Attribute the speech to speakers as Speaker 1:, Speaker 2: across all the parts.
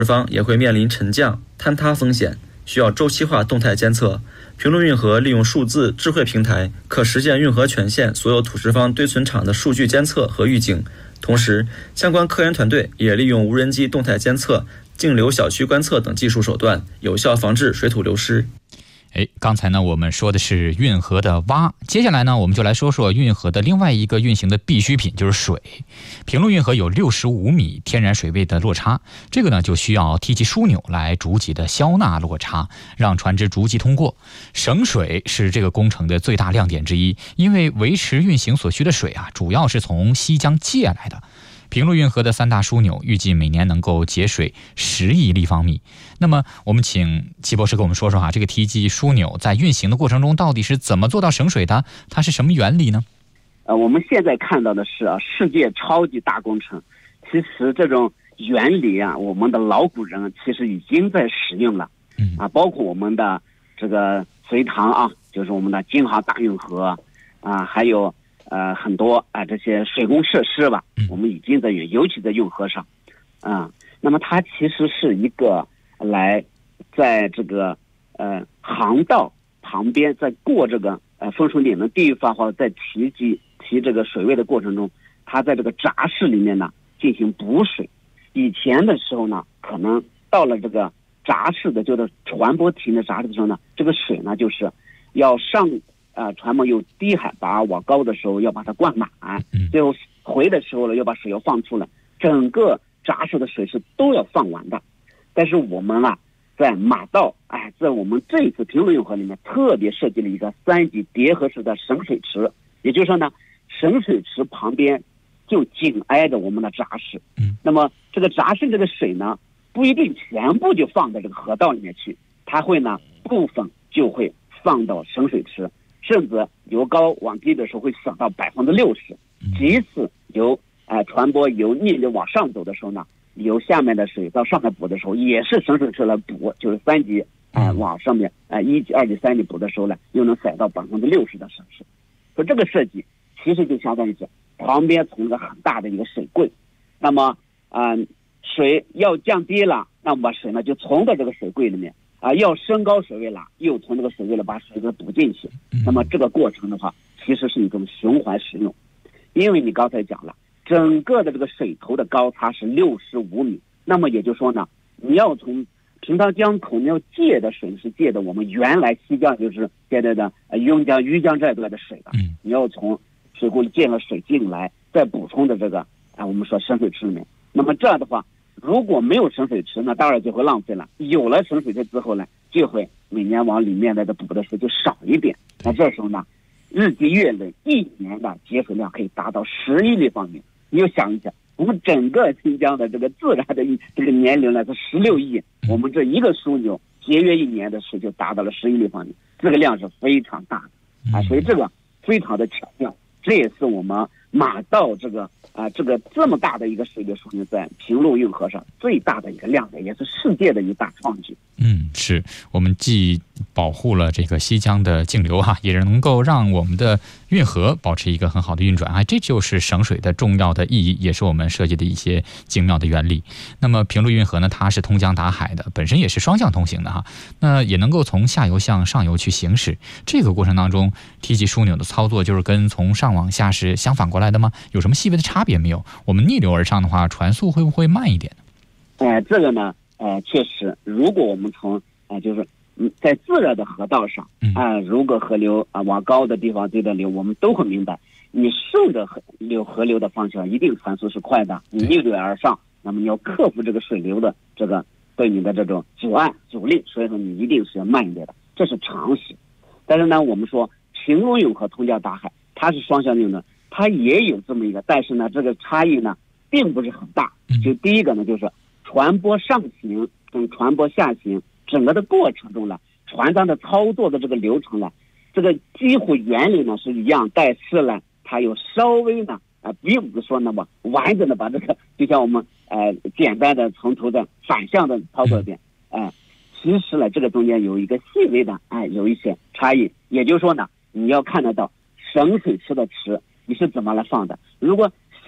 Speaker 1: 方也会面临沉降、坍塌风险，需要周期化动态监测。平陆运河利用数字智慧平台，可实现运河全线所有土石方堆存场的数据监测和预警。同时，相关科研团队也利用无人机动态监测、径流小区观测等技术手段，有效防治水土流失。
Speaker 2: 刚才呢我们说的是运河的洼，接下来呢我们就来说说运河的另外一个运行的必需品，就是水。平陆运河有65米天然水位的落差，这个呢就需要梯级枢纽来逐级的消纳落差，让船只逐级通过。省水是这个工程的最大亮点之一，因为维持运行所需的水主要是从西江借来的。平陆运河的3大枢纽预计每年能够节水10亿立方米。那么我们请齐博士跟我们说说这个梯级枢纽在运行的过程中到底是怎么做到省水的，它是什么原理呢？
Speaker 3: 我们现在看到的是世界超级大工程，其实这种原理我们的老古人其实已经在使用了。包括我们的这个隋唐就是我们的京杭大运河还有很多这些水工设施吧，我们已经在用，尤其在运河上那么它其实是一个来在这个航道旁边，在过这个分水岭的地方或者在提这个水位的过程中，它在这个闸室里面呢进行补水。以前的时候呢，可能到了这个闸室的就是船舶停的闸室的时候呢，这个水呢就是要上船舶由低海拔往高的时候要把它灌满，最后回的时候呢要把水要放出来，整个闸室的水是都要放完的。但是我们在马道在我们这一次平陆运河里面特别设计了一个3级叠合式的省水池，也就是说呢，省水池旁边就紧挨着我们的闸室。那么这个闸室这个水呢，不一定全部就放在这个河道里面去，它会呢部分就会放到省水池，甚至由高往低的时候会省到60%。其次由船舶由逆流往上走的时候呢，由下面的水到上面补的时候，也是省水池来补，就是3级往上面1级、2级、3级补的时候呢，又能省到60%的省事。所以这个设计其实就相当于是旁边从一个很大的一个水柜，那么水要降低了，那么把水呢就从到这个水柜里面要升高水位了，又从这个水位里把水给补进去。那么这个过程的话，其实是一种循环使用。因为你刚才讲了，整个的这个水头的高差是65米，那么也就是说呢，你要从平塘江口你要借的水是借的我们原来西江，就是现在的邕江、余江这一段的水的，你要从水库里借了水进来，再补充的这个我们说省水池里面。那么这样的话，如果没有省水池，那当然就会浪费了；有了省水池之后呢，就会每年往里面的补的水就少一点。那这时候呢，日积月累，1年的节水量可以达到10亿立方米。你就想一想，我们整个新疆的这个自然的这个年龄呢是16亿，我们这一个枢纽节约1年的水就达到了10亿立方米，这个量是非常大的所以这个非常的巧妙。这也是我们马道这个这么大的一个水流枢纽在平陆运河上最大的一个亮点，也是世界的一大创举。
Speaker 2: 是我们既保护了这个西江的径流也能够让我们的运河保持一个很好的运转这就是省水的重要的意义，也是我们设计的一些精妙的原理。那么平陆运河呢，它是通江达海的，本身也是双向通行的那也能够从下游向上游去行驶。这个过程当中，梯级枢纽的操作就是跟从上往下是相反过来的吗？有什么细微的差别没有？我们逆流而上的话，船速会不会慢一点
Speaker 3: 呢？这个呢确实，如果我们从就是在自然的河道上如果河流往高的地方对着流，我们都会明白，你顺着河流的方向一定船速是快的，你逆流而上，那么你要克服这个水流的这个对你的这种阻力，所以说你一定是要慢一点的，这是常识。但是呢，我们说平陆运河通江达海，它是双向运的，它也有这么一个，但是呢这个差异呢并不是很大。就第一个呢，就是船舶上行跟船舶下行整个的过程中呢，船长的操作的这个流程呢，这个几乎原理呢是一样，但是呢它有稍微呢并不是说那么完整的把这个就像我们简单的从头的反向的操作一遍其实呢这个中间有一个细微的有一些差异。也就是说呢，你要看得到省水池的池你是怎么来放的。如果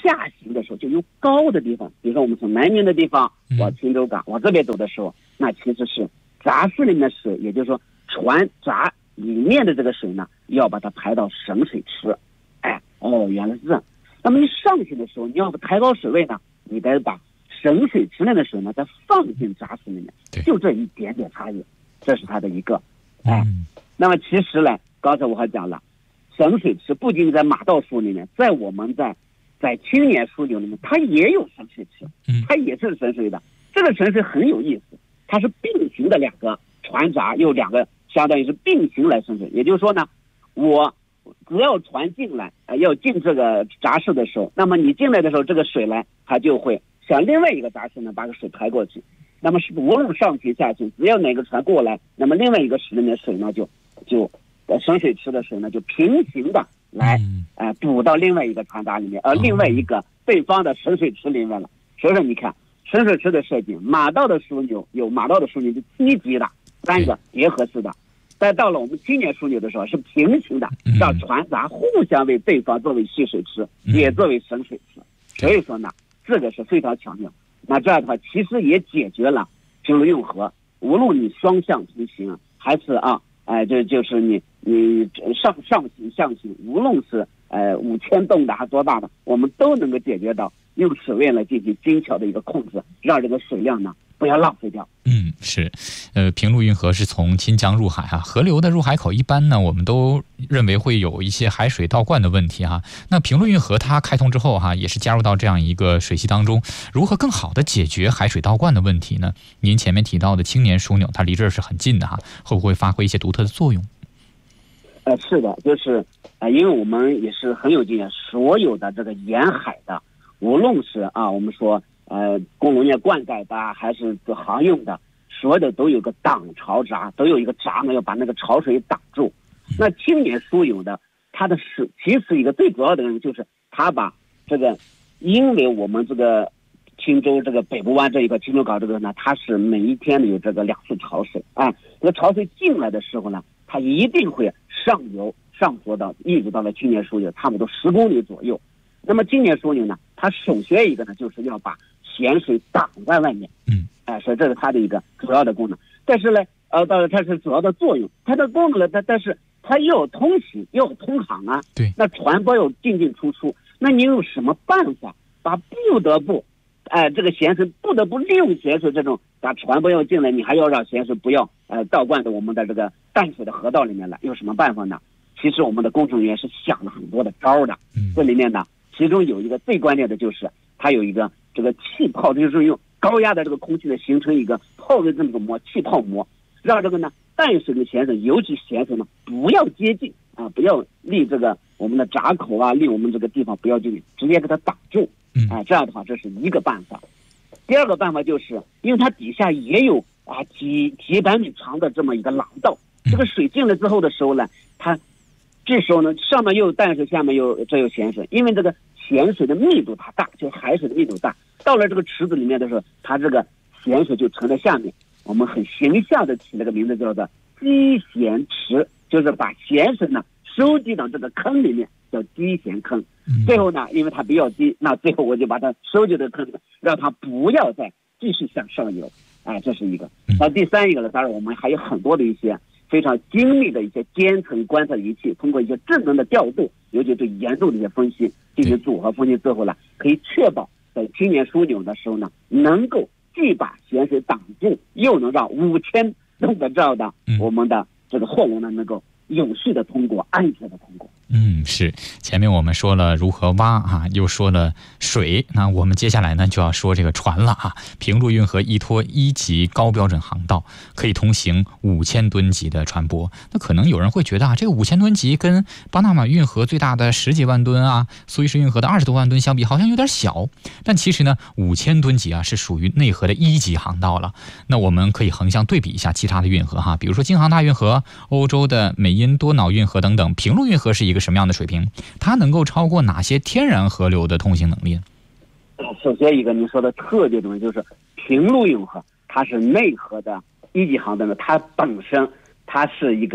Speaker 3: 下行的时候，就由高的地方，比如说我们从南宁的地方往青州港往这边走的时候，那其实是闸室里面的水，也就是说船闸里面的这个水呢，要把它排到省水池。原来是这样。那么你上行的时候，你要不抬高水位呢，你得把省水池内的水呢再放进闸室里面，就这一点点差异，这是它的一个。那么其实呢，刚才我还讲了，省水池不仅在马道书里面，在我们在青年枢纽里面，它也有省水池，它也是省水的。这个省水很有意思，它是并行的两个船闸，有两个相当于是并行来省水。也就是说呢，我只要船进来，要进这个闸室的时候，那么你进来的时候，这个水呢，它就会向另外一个闸室呢把个水排过去。那么是无论上行下行，只要哪个船过来，那么另外一个室里面的水呢，就省水池的水呢，就平行的来补到另外一个船闸里面，另外一个对方的省水池里面了。所以说你看省水池的设计，马道的枢纽有马道的枢纽是梯级的3个叠合式的，但到了我们青年枢纽的时候是平行的，让船闸互相为对方作为蓄水池，也作为省水池。所以说呢，这个是非常巧妙。那这样的话，其实也解决了平卢运河，无论你双向通行还是就是你上行下行，无论是5000吨的还多大的，我们都能够解决到用水位来进行精巧的一个控制，让这个水量呢不要浪费掉。
Speaker 2: 是，平卢运河是从清江入海河流的入海口，一般呢我们都认为会有一些海水倒灌的问题那平卢运河它开通之后也是加入到这样一个水系当中，如何更好的解决海水倒灌的问题呢？您前面提到的青年枢纽，它离这儿是很近的会不会发挥一些独特的作用？
Speaker 3: 是的，就是因为我们也是很有经验，所有的这个沿海的，无论是我们说供农业灌溉的还是航用的，所有的都有个挡潮闸，都有一个闸呢，要把那个潮水挡住。那青年枢纽的它的其实一个最主要的就是它把这个，因为我们这个青州这个北部湾这一个青州港这个呢，它是每一天有这个2次潮水这个潮水进来的时候呢，它一定会上浮到一直到了青年枢纽差不多10公里左右。那么青年枢纽呢，它首先一个呢，就是要把咸水挡在外面，所以这是它的一个主要的功能。但是呢，当然它是主要的作用，它的功能呢，但是它又有通行，又有通航
Speaker 2: 对，
Speaker 3: 那船舶有进出出，那你有什么办法把不得不，这个咸水不得不利用咸水这种把船舶要进来，你还要让咸水不要倒灌到我们的这个淡水的河道里面来，有什么办法呢？其实我们的工程员是想了很多的招的，这里面呢，其中有一个最关键的就是它有一个这个气泡，就是用高压的这个空气呢形成一个泡的这么个膜，气泡膜，让这个呢淡水的咸水，尤其咸水呢不要接近不要离这个我们的闸口离我们这个地方不要接近，直接给它挡住这样的话，这是一个办法。第二个办法就是因为它底下也有几百米长的这么一个廊道，这个水进来之后的时候呢，它这时候呢，上面又有淡水，下面有咸水，因为这个咸水的密度它大，就是海水的密度大，到了这个池子里面的时候，它这个咸水就沉在下面。我们很形象的起了个名字叫做积咸池，就是把咸水呢收集到这个坑里面，叫积咸坑。最后呢，因为它比较低，那最后我就把它收集到坑里面，让它不要再继续向上游。这是一个。第三一个呢，当然我们还有很多的一些非常精密的一些间层观测仪器，通过一些智能的调度，尤其对严重的一些分析进行组合分析之后呢，可以确保在青年枢纽的时候呢，能够既把咸水挡住，又能让5000吨的这样的我们的这个货物呢能够有序的通过，安全的通过。
Speaker 2: 是。前面我们说了如何挖又说了水，那我们接下来呢就要说这个船了平卢运河依托1级高标准航道，可以通行5000吨级的船舶。那可能有人会觉得这个5000吨级跟巴拿马运河最大的10几万吨苏伊士运河的20多万吨相比，好像有点小。但其实呢，5000吨级是属于内河的1级航道了。那我们可以横向对比一下其他的运河比如说京杭大运河、欧洲的美因多瑙运河等等，平卢运河是一个什么样的水平？它能够超过哪些天然河流的通行能力？
Speaker 3: 首先一个您说的特别重要，就是平卢运河它是内河的1级航道呢，它本身它是一个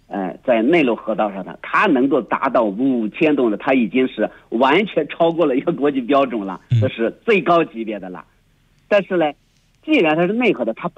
Speaker 3: 在内陆河道上的，它能够达到5000吨的，它已经是完全超过了一个国际标准了，这是最高级别的了。但是呢，既然它是内河的，它